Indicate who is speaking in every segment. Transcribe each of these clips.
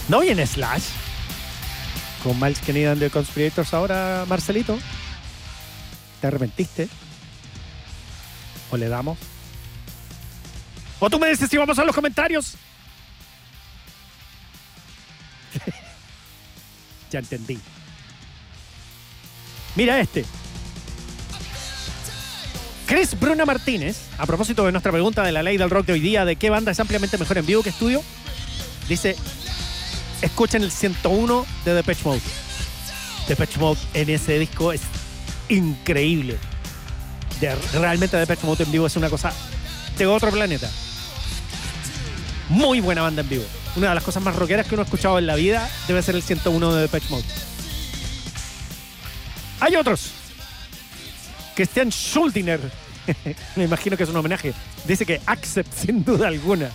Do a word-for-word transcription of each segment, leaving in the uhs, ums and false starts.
Speaker 1: No viene Slash. Con Miles Kennedy and the Conspirators ahora, Marcelito. ¿Te arrepentiste? ¿O le damos? ¿O tú me dices si vamos a los comentarios? Ya entendí. Mira este. Chris Bruna Martínez, a propósito de nuestra pregunta de la ley del rock de hoy día, de qué banda es ampliamente mejor en vivo que estudio, dice, escuchen el ciento uno de Depeche Mode. Depeche Mode en ese disco es increíble. De, realmente Depeche Mode en vivo es una cosa de otro planeta. Muy buena banda en vivo. Una de las cosas más rockeras que uno ha escuchado en la vida debe ser el ciento uno de Depeche Mode. Hay otros. Christian Schuldiner, me imagino que es un homenaje, dice que Accept sin duda alguna.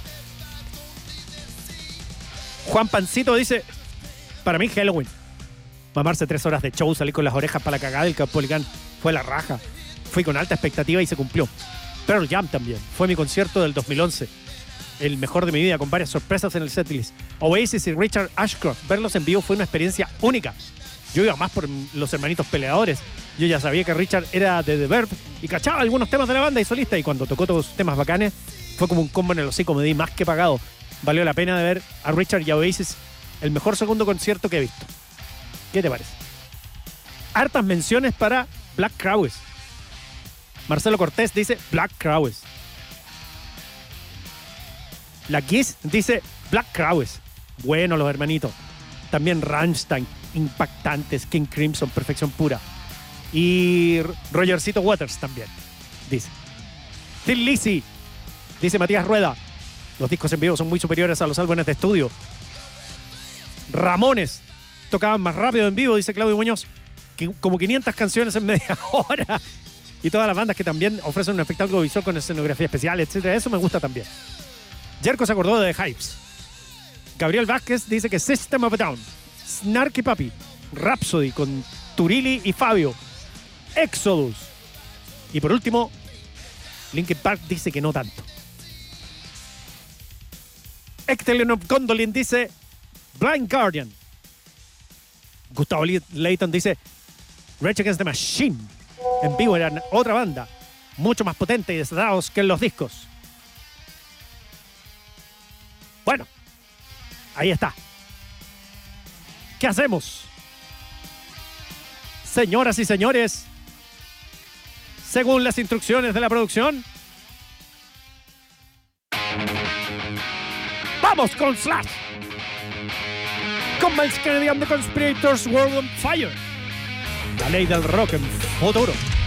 Speaker 1: Juan Pancito dice, para mí Halloween. Mamarse tres horas de show, salir con las orejas para la cagada del Caupolicán fue la raja. Fui con alta expectativa y se cumplió. Pearl Jam también, fue mi concierto del dos mil once. El mejor de mi vida, con varias sorpresas en el setlist. Oasis y Richard Ashcroft, verlos en vivo fue una experiencia única. Yo iba más por los hermanitos peleadores. Yo ya sabía que Richard era de The Verve y cachaba algunos temas de la banda y solista, y cuando tocó todos sus temas bacanes fue como un combo en el hocico, me di más que pagado. Valió la pena de ver a Richard y a Oasis, el mejor segundo concierto que he visto. ¿Qué te parece? Hartas menciones para Black Crowes. Marcelo Cortés dice Black Crowes. La Kiss dice Black Crowes. Bueno, los hermanitos. También Rammstein, impactantes. King Crimson, perfección pura. Y Rogercito Waters también, dice. Thin Lizzy, dice Matías Rueda. Los discos en vivo son muy superiores a los álbumes de estudio. Ramones tocaban más rápido en vivo, dice Claudio Muñoz. Como quinientas canciones en media hora. Y todas las bandas que también ofrecen un espectáculo visual con escenografía especial, etcétera. Eso me gusta también. Jerko se acordó de The Hypes. Gabriel Vázquez dice que System of a Down, Snarky Puppy, Rhapsody con Turilli y Fabio, Exodus. Y por último, Linkin Park dice que no tanto. Ectelion Gondolin dice Blind Guardian. Gustavo Leighton dice Rage Against the Machine. En vivo eran otra banda, mucho más potente y desatados que en los discos. Bueno, ahí está. ¿Qué hacemos? Señoras y señores, según las instrucciones de la producción, ¡vamos con Slash! Con Miles Kennedy and the Conspirators, World on Fire. La ley del rock en futuro.